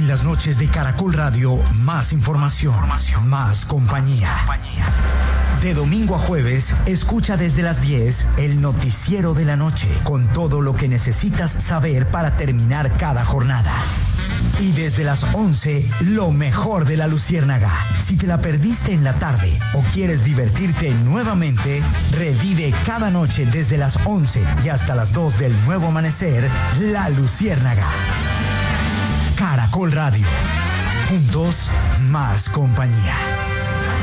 las noches de Caracol Radio, más información, más compañía. De domingo a jueves, escucha desde las 10 el noticiero de la noche, con todo lo que necesitas saber para terminar cada jornada. Y desde las 11, lo mejor de la Luciérnaga. Si te la perdiste en la tarde o quieres divertirte nuevamente, revive cada noche desde las 11 y hasta las 2 del nuevo amanecer, La Luciérnaga. Caracol Radio. Juntos, más compañía.